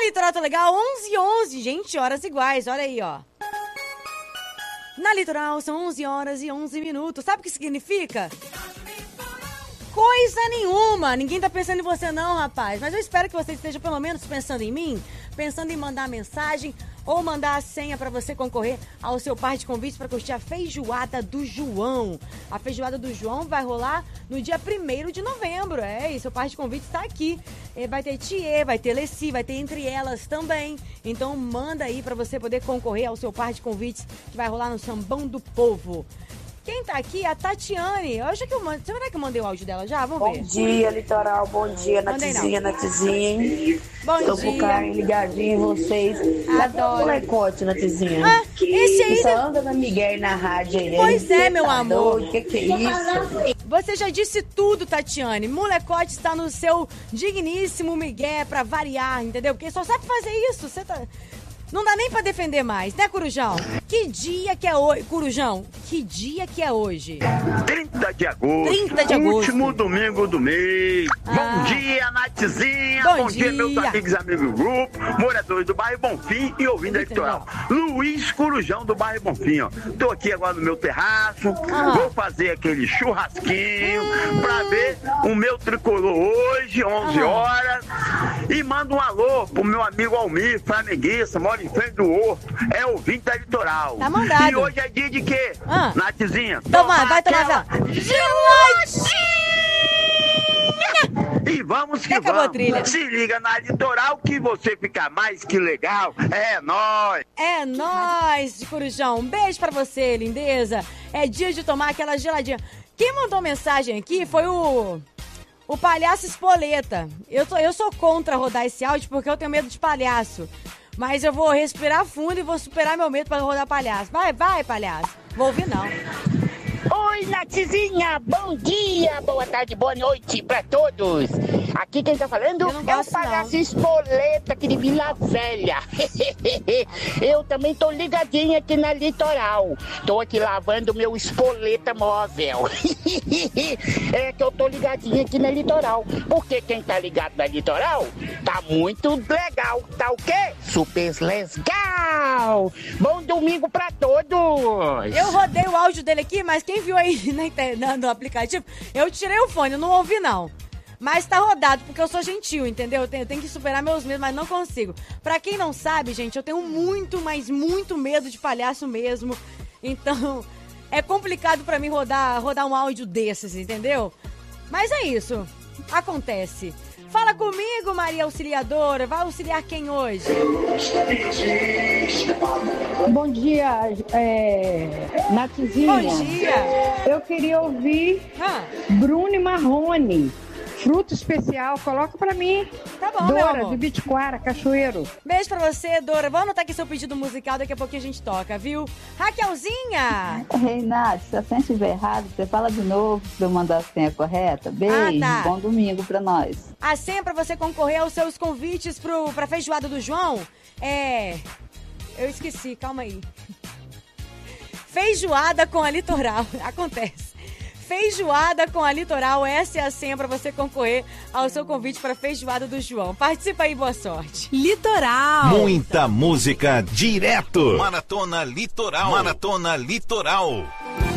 Litoral tá legal, 11h11, gente, horas iguais, olha aí, ó. Na Litoral são 11h11. Sabe o que significa? Coisa nenhuma. Ninguém tá pensando em você não, rapaz. Mas eu espero que você esteja pelo menos pensando em mim, pensando em mandar mensagem ou mandar a senha pra você concorrer ao seu par de convites pra curtir a feijoada do João. A feijoada do João vai rolar no dia 1º de novembro. E seu par de convites tá aqui. Vai ter Thier, vai ter Leci, vai ter Entre Elas também. Então manda aí pra você poder concorrer ao seu par de convites que vai rolar no Sambão do Povo. Quem tá aqui é a Tatiane. Será que eu mandei o áudio dela já? Vamos ver. Bom dia, Litoral. Bom dia, Natizinha. Bom Tô dia. com o carinho ligadinho em vocês. Adoro. Molecote, Natizinha. Esse aí... Só anda na Miguel na rádio aí. Pois é, meu amor. O que é isso? Você já disse tudo, Tatiane. Molecote está no seu digníssimo Miguel pra variar, entendeu? Porque só sabe fazer isso. Você tá... Não dá nem pra defender mais, né, Corujão? Que dia que é hoje? Corujão, que dia que é hoje? 30 de agosto. 30 de agosto. Último domingo do mês. Bom dia, Natizinha. Bom dia, meus amigos do grupo, moradores do bairro Bonfim e ouvindo a Litoral. Luiz Corujão do bairro Bonfim, ó. Tô aqui agora no meu terraço. Vou fazer aquele churrasquinho pra ver o meu tricolor hoje, 11 horas. E mando um alô pro meu amigo Almir, flamenguista, mora em frente do Horto, é ouvinte da Litoral. Tá mandado. E hoje é dia de quê? Natizinha? Vai tomar geladinha! E vamos que vamos. Se liga na Litoral que você fica mais que legal. É nóis. É nóis, de Corujão. Um beijo pra você, lindeza. É dia de tomar aquela geladinha. Quem mandou mensagem aqui foi o palhaço Espoleta. Eu sou contra rodar esse áudio porque eu tenho medo de palhaço. Mas eu vou respirar fundo e vou superar meu medo pra rodar palhaço. Vai, palhaço. Vou ouvir não. Oi, Natizinha, bom dia, boa tarde, boa noite pra todos. Aqui quem tá falando é o palhaço Espoleta aqui de Vila Velha. Eu também tô ligadinha aqui na Litoral. Tô aqui lavando meu espoleta móvel. É que eu tô ligadinha aqui na Litoral. Porque quem tá ligado na Litoral tá muito legal. Tá o quê? Super legal. Bom domingo pra todos. Eu rodei o áudio dele aqui, mas quem viu aí no aplicativo, eu tirei o fone, eu não ouvi não. Mas tá rodado, porque eu sou gentil, entendeu? Eu tenho que superar meus medos, mas não consigo. Pra quem não sabe, gente, eu tenho muito, mas muito medo de palhaço mesmo. Então, é complicado pra mim rodar um áudio desses, entendeu? Mas é isso, acontece. Fala comigo, Maria Auxiliadora. Vai auxiliar quem hoje? Bom dia, Natizinha. Bom dia. Eu queria ouvir Bruno e Marrone. Fruto especial, coloca pra mim. Tá bom, meu Dora, amor. do Bitiquara, Cachoeiro. Beijo pra você, Dora. Vou anotar aqui seu pedido musical, daqui a pouquinho a gente toca, viu? Raquelzinha! Renato, se a senha estiver errado, você fala de novo pra eu mandar a senha correta. Beijo, tá. Bom domingo pra nós. A senha pra você concorrer aos seus convites pra feijoada do João é... Eu esqueci, calma aí. Feijoada com a Litoral. Acontece. Feijoada com a Litoral, essa é a senha pra você concorrer ao seu convite pra feijoada do João. Participa aí, boa sorte. Litoral. Muita música direto. Maratona Litoral. Maratona Litoral.